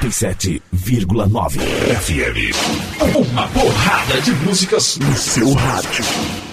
97,9 FM. Uma porrada de músicas no seu rádio.